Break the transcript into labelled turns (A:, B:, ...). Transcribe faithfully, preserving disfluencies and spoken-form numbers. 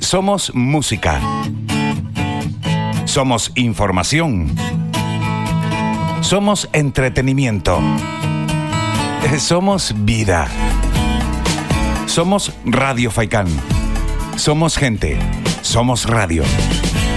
A: Somos música. Somos información. Somos entretenimiento. Somos vida. Somos Radio Faikán. Somos gente. Somos radio.